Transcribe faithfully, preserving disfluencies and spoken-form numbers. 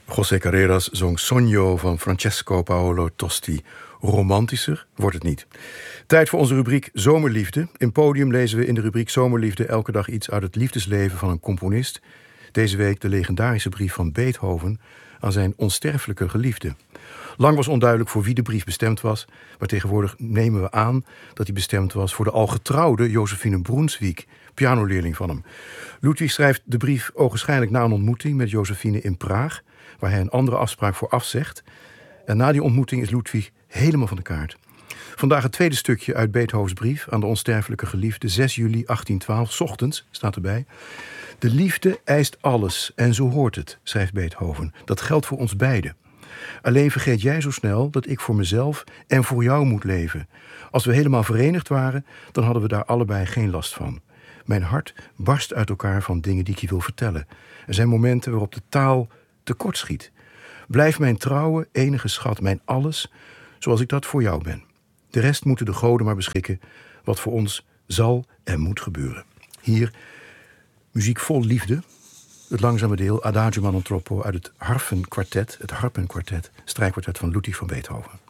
José Carreras zong Sogno van Francesco Paolo Tosti. Romantischer wordt het niet. Tijd voor onze rubriek Zomerliefde. In Podium lezen we in de rubriek Zomerliefde elke dag iets uit het liefdesleven van een componist. Deze week de legendarische brief van Beethoven aan zijn onsterfelijke geliefde. Lang was onduidelijk voor wie de brief bestemd was, maar tegenwoordig nemen we aan dat hij bestemd was voor de al getrouwde Josephine Brunswick, pianoleerling van hem. Ludwig schrijft de brief ogenschijnlijk na een ontmoeting met Josephine in Praag, waar hij een andere afspraak voor afzegt. En na die ontmoeting is Ludwig helemaal van de kaart. Vandaag het tweede stukje uit Beethovens brief aan de onsterfelijke geliefde, zes juli achttien twaalf, 's ochtends, staat erbij. De liefde eist alles en zo hoort het, schrijft Beethoven. Dat geldt voor ons beiden. Alleen vergeet jij zo snel dat ik voor mezelf en voor jou moet leven. Als we helemaal verenigd waren, dan hadden we daar allebei geen last van. Mijn hart barst uit elkaar van dingen die ik je wil vertellen. Er zijn momenten waarop de taal tekort schiet. Blijf mijn trouwe, enige schat, mijn alles, zoals ik dat voor jou ben. De rest moeten de goden maar beschikken, wat voor ons zal en moet gebeuren. Hier, muziek vol liefde. Het langzame deel Adagio man troppo uit het harpenkwartet, het harpenkwartet, strijkkwartet van Ludwig van Beethoven.